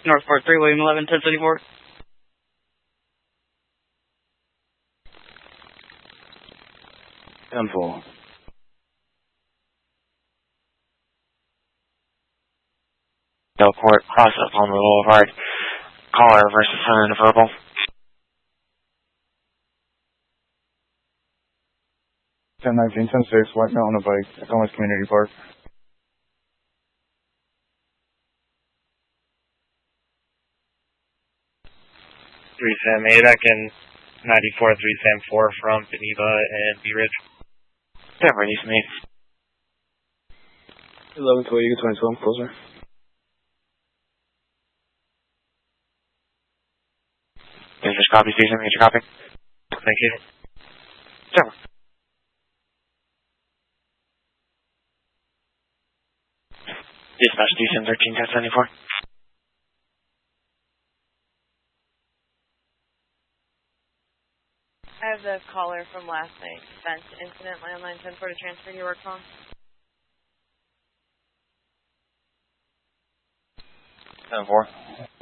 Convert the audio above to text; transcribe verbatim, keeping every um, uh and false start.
Northport three, William eleven, ten seventy-four. ten four. Delport, cross up on the Boulevard. Caller versus Hunter to verbal. ten nineteen, ten six, White Mountain Bike, Economist Community Park. three Sam eight, and ninety-four, three Sam four from Geneva and B Ridge. Denver, East Mead. eleven twelve, you get twenty twelve, closer. Dangerous copy, Station, major copy. Thank you. Denver. Dispatch Station thirteen, ten seventy-four. I have the caller from last night's event incident, landline ten four to transfer to your work phone. ten four.